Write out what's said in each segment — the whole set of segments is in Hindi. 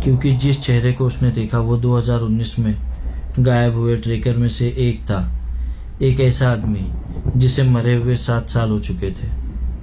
क्योंकि जिस चेहरे को उसने देखा वो 2019 में गायब हुए ट्रेकर में से एक था। एक ऐसा आदमी जिसे मरे हुए 7 साल हो चुके थे।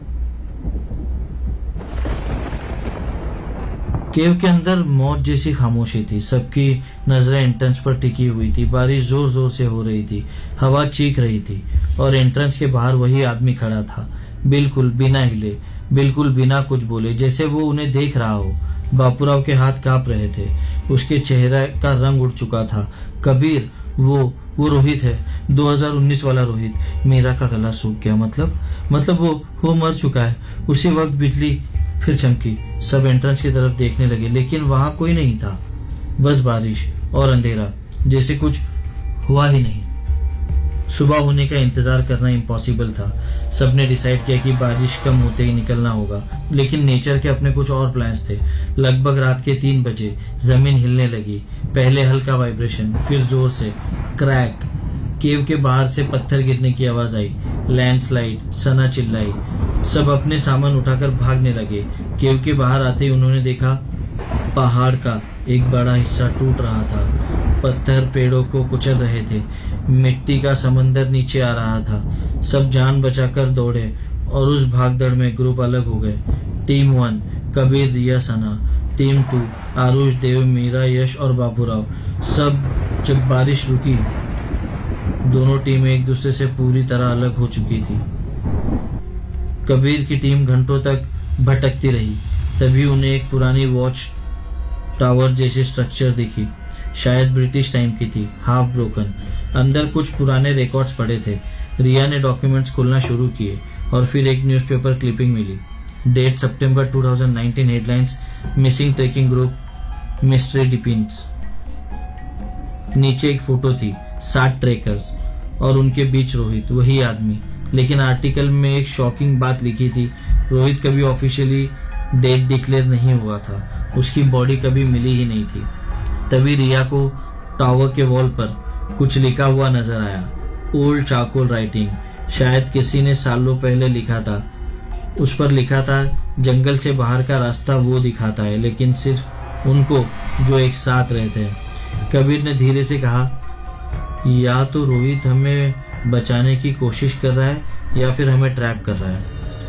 केव के अंदर मौत जैसी खामोशी थी। सबकी नजरें एंट्रेंस पर टिकी हुई थी। बारिश जोर जोर से हो रही थी, हवा चीख रही थी और एंट्रेंस के बाहर वही आदमी खड़ा था, बिल्कुल बिना हिले, बिल्कुल बिना कुछ बोले, जैसे वो उन्हें देख रहा हो। बापूराव के हाथ कांप रहे थे, उसके चेहरे का रंग उड़ चुका था। कबीर, वो रोहित है, 2019 वाला रोहित। मीरा का गला सूख गया। मतलब वो मर चुका है। उसी वक्त बिजली फिर चमकी। सब एंट्रेंस की तरफ देखने लगे, लेकिन वहां कोई नहीं था, बस बारिश और अंधेरा, जैसे कुछ हुआ ही नहीं। सुबह होने का इंतजार करना इम्पॉसिबल था। सबने डिसाइड किया कि बारिश कम होते ही निकलना होगा, लेकिन नेचर के अपने कुछ और प्लान्स थे। लगभग रात के 3 बजे जमीन हिलने लगी। पहले हल्का वाइब्रेशन, फिर जोर से क्रैक। केव के बाहर से पत्थर गिरने की आवाज आई। लैंडस्लाइड। सना चिल्लाई। सब अपने सामान उठाकर भागने लगे। केव के बाहर आते ही उन्होंने देखा पहाड़ का एक बड़ा हिस्सा टूट रहा था। पत्थर पेड़ों को कुचल रहे थे। मिट्टी का समंदर नीचे आ रहा था। सब जान बचाकर दौड़े और उस भागदौड़ में ग्रुप अलग हो गए। टीम 1 कबीर, रिया, सना। टीम 2 आरुष, देव, मीरा, यश और बाबूराव। सब जब बारिश रुकी, दोनों टीमें एक दूसरे से पूरी तरह अलग हो चुकी थी। कबीर की टीम घंटों तक भटकती रही। तभी उन्हें एक पुरानी वॉच टावर जैसी स्ट्रक्चर दिखी। शायद ब्रिटिश टाइम की थी, हाफ ब्रोकन। अंदर कुछ पुराने रिकॉर्ड्स पड़े थे। रिया ने डॉक्यूमेंट्स खोलना शुरू किए और फिर एक न्यूज़पेपर क्लिपिंग मिली। डेट सितंबर 2019। Headlines, missing trekking group, mystery डिपिन्स। नीचे एक फोटो थी, 7 ट्रेकर्स और उनके बीच रोहित, वही आदमी। लेकिन आर्टिकल में एक शॉकिंग बात लिखी थी, रोहित कभी ऑफिशियली डेड डिक्लेयर नहीं हुआ था। उसकी बॉडी कभी मिली ही नहीं थी। तभी रिया को टावर के वॉल पर कुछ लिखा हुआ नजर आया। ओल्ड चारकोल राइटिंग, शायद किसी ने सालों पहले लिखा था। उस पर लिखा था, जंगल से बाहर का रास्ता वो दिखाता है, लेकिन सिर्फ उनको जो एक साथ रहते हैं। कबीर ने धीरे से कहा, या तो रोहित हमें बचाने की कोशिश कर रहा है या फिर हमें ट्रैप कर रहा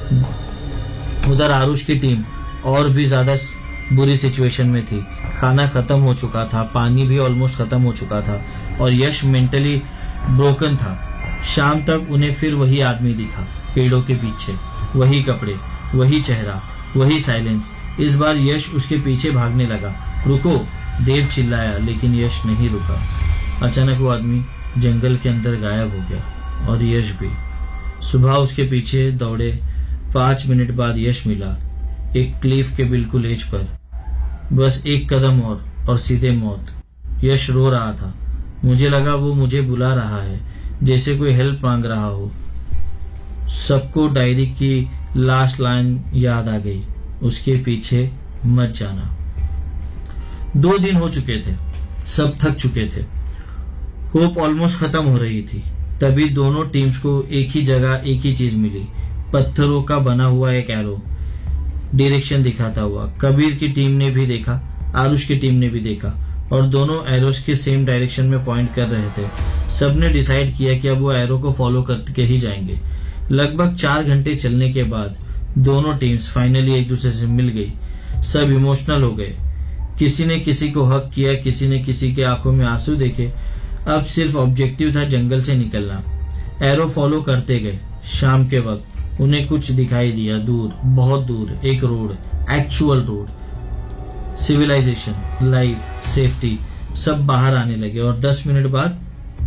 है। उधर आरुष की टीम और भी ज्यादा बुरी सिचुएशन में थी। खाना खत्म हो चुका था, पानी भी ऑलमोस्ट खत्म हो चुका था और यश मेंटली ब्रोकन था। शाम तक उन्हें फिर वही आदमी दिखा, पेड़ों के पीछे, वही कपड़े, वही चेहरा, वही साइलेंस। इस बार यश उसके पीछे भागने लगा। रुको, देव चिल्लाया, लेकिन यश नहीं रुका। अचानक वो आदमी जंगल के अंदर गायब हो गया और यश भी। सुबह उसके पीछे दौड़े। 5 मिनट बाद यश मिला, एक क्लिफ के बिल्कुल एज पर। बस एक कदम और सीधे मौत। यश रो रहा था। मुझे लगा वो मुझे बुला रहा है, जैसे कोई हेल्प मांग रहा हो। सबको डायरी की लास्ट लाइन याद आ गई, उसके पीछे मत जाना। 2 दिन हो चुके थे, सब थक चुके थे। होप ऑलमोस्ट खत्म हो रही थी। तभी दोनों टीम्स को एक ही जगह एक ही चीज मिली, पत्थरों का बना हुआ एक एरो, डायरेक्शन दिखाता हुआ। कबीर की टीम ने भी देखा, आरुष की टीम ने भी देखा और दोनों एरोस के सेम डायरेक्शन में पॉइंट कर रहे थे। सबने डिसाइड किया कि अब वो एरो को फॉलो करके ही जाएंगे। लगभग 4 घंटे चलने के बाद दोनों टीम्स फाइनली एक दूसरे से मिल गई। सब इमोशनल हो गए। किसी ने किसी को हक किया, किसी ने किसी के आंखों में आंसू देखे। अब सिर्फ ऑब्जेक्टिव था जंगल से निकलना। एरो फॉलो करते गए। शाम के वक्त उन्हें कुछ दिखाई दिया, दूर, बहुत दूर, एक road, actual road. Civilisation, life, safety, सब बाहर आने लगे और 10 मिनट बाद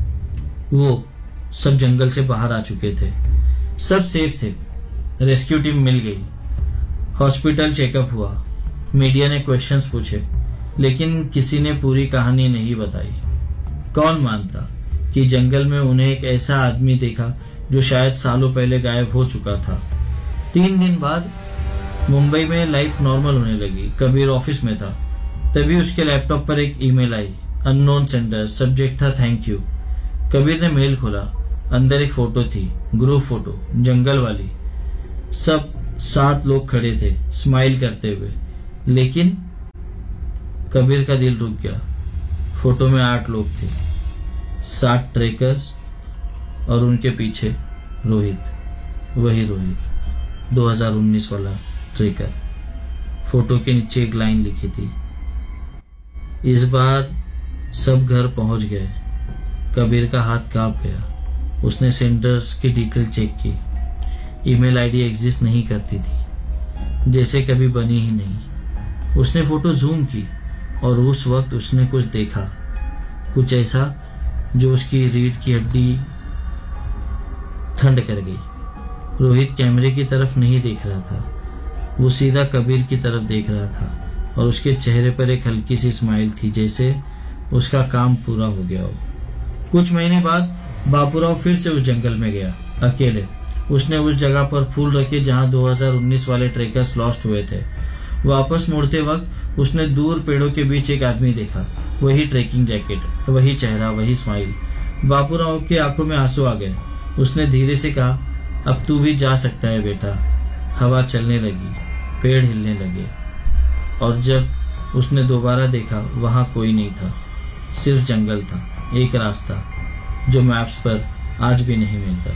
वो सब जंगल से बाहर आ चुके थे। सब सेफ थे। रेस्क्यू टीम मिल गई। हॉस्पिटल चेकअप हुआ। मीडिया ने क्वेश्चंस पूछे, लेकिन किसी ने पूरी कहानी नहीं बताई। कौन मानता कि जंगल में उन्हें एक ऐसा आदमी देखा जो शायद सालों पहले गायब हो चुका था। 3 दिन बाद मुंबई में लाइफ नॉर्मल होने लगी। कबीर ऑफिस में था। तभी उसके लैपटॉप पर एक ईमेल आई, अननोन सेंडर, सब्जेक्ट था थैंक यू। कबीर ने मेल खोला। अंदर एक फोटो थी, ग्रुप फोटो, जंगल वाली। सब 7 लोग खड़े थे, स्माइल करते हुए। लेकिन कबीर का दिल रुक गया। फोटो में 8 लोग थे, 7 ट्रेकर्स और उनके पीछे रोहित, वही रोहित 2019 वाला ट्रेकर। फोटो के नीचे एक लाइन लिखी थी, इस बार सब घर पहुंच गए। कबीर का हाथ कांप गया। उसने सेंडर्स की डिटेल चेक की। ईमेल आईडी एग्जिस्ट नहीं करती थी, जैसे कभी बनी ही नहीं। उसने फोटो जूम की और उस वक्त उसने कुछ देखा, कुछ ऐसा जो उसकी रीढ़ की हड्डी ठंड कर गई। रोहित कैमरे की तरफ नहीं देख रहा था, वो सीधा कबीर की तरफ देख रहा था और उसके चेहरे पर एक हल्की सी स्माइल थी, जैसे उसका काम पूरा हो गया हो। कुछ महीने बाद बापूराव फिर से उस जंगल में गया, अकेले। उसने उस जगह पर फूल रखे जहां 2019 वाले ट्रेकर्स लॉस्ट हुए थे। वापस मुड़ते वक्त उसने दूर पेड़ों के बीच एक आदमी देखा, वही ट्रेकिंग जैकेट, वही चेहरा, वही स्माइल। बापूराव की आंखों में आंसू आ गए। उसने धीरे से कहा, अब तू भी जा सकता है बेटा। हवा चलने लगी, पेड़ हिलने लगे और जब उसने दोबारा देखा, वहां कोई नहीं था, सिर्फ जंगल था, एक रास्ता जो मैप्स पर आज भी नहीं मिलता।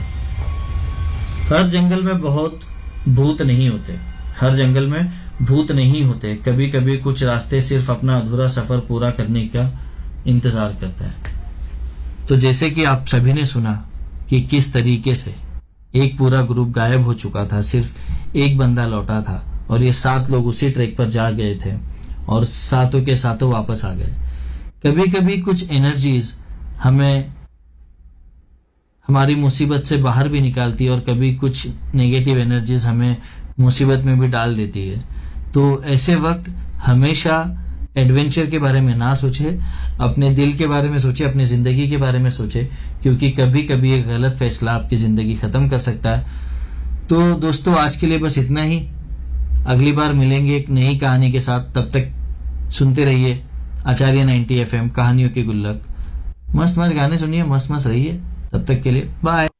हर जंगल में बहुत भूत नहीं होते, हर जंगल में भूत नहीं होते। कभी कभी कुछ रास्ते सिर्फ अपना अधूरा सफर पूरा करने का इंतजार करता है। तो जैसे कि आप सभी ने सुना कि किस तरीके से एक पूरा ग्रुप गायब हो चुका था, सिर्फ एक बंदा लौटा था और ये 7 लोग उसी ट्रैक पर जा गए थे और सातों के सातों वापस आ गए। कभी कभी कुछ एनर्जीज हमें हमारी मुसीबत से बाहर भी निकालती है और कभी कुछ नेगेटिव एनर्जीज हमें मुसीबत में भी डाल देती है। तो ऐसे वक्त हमेशा एडवेंचर के बारे में ना सोचे, अपने दिल के बारे में सोचे, अपनी जिंदगी के बारे में सोचे, क्योंकि कभी कभी एक गलत फैसला आपकी जिंदगी खत्म कर सकता है। तो दोस्तों, आज के लिए बस इतना ही। अगली बार मिलेंगे एक नई कहानी के साथ। तब तक सुनते रहिए आचार्य 90 FM, कहानियों की गुल्लक। मस्त मस्त गाने सुनिए, मस्त मस्त रहिए। तब तक के लिए बाय।